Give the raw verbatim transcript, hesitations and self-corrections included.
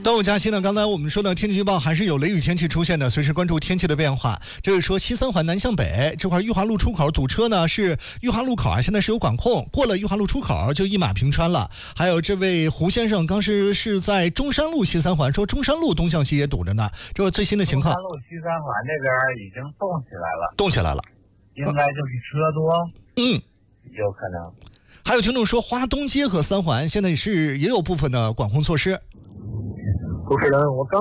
端午假期呢，刚才我们说的天气预报还是有雷雨天气出现的，随时关注天气的变化。这是说西三环南向北这块裕华路出口堵车呢，是裕华路口啊，现在是有管控，过了裕华路出口就一马平川了。还有这位胡先生，刚是是在中山路西三环，说中山路东向西也堵着呢，这是最新的情况。 中山路西三环这边已经动起来了， 动起来了， 应该就是车多， 嗯， 有可能。 还有听众说，华东街和三环现在是也有部分的管控措施。 主持人，我刚